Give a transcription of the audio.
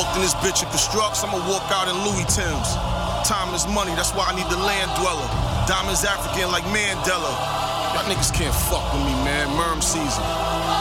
walked in this bitch and constructs, I'ma walk out in Louis Timbs. Time is money, that's why I need the land dweller. Diamonds African like Mandela. Y'all niggas can't fuck with me, man. Merm season.